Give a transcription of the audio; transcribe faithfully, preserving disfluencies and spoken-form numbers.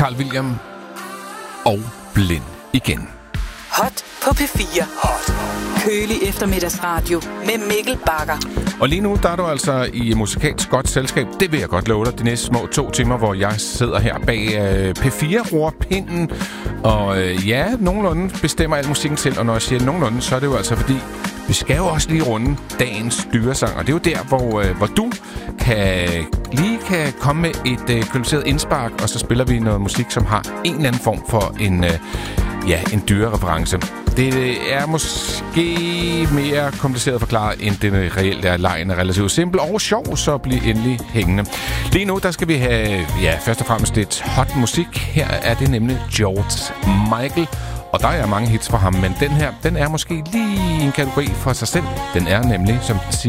Carl William og Blind igen. Hot på P fire. Hot. Kølig eftermiddagsradio med Mikkel Bagger. Og lige nu, der er du altså i musikalsk godt selskab. Det vil jeg godt love dig. De næste små to timer, hvor jeg sidder her bag øh, P fire-rorpinden. Og øh, ja, nogenlunde bestemmer al musikken selv. Og når jeg siger nogenlunde, så er det jo altså fordi, vi skal jo også lige runde dagens dyresang. Og det er jo der, hvor, øh, hvor du kan, lige kan komme med et øh, kvalificeret indspark. Og så spiller vi noget musik, som har en eller anden form for en... Øh, Ja, en dyrereference. Det er måske mere kompliceret forklaret, end det reelt er. Lejen er relativt simpel og sjov, så bliv endelig hængende. Lige nu, der skal vi have, ja, først og fremmest lidt hot musik. Her er det nemlig George Michael, og der er mange hits fra ham, men den her, den er måske lige en kategori for sig selv. Den er nemlig, som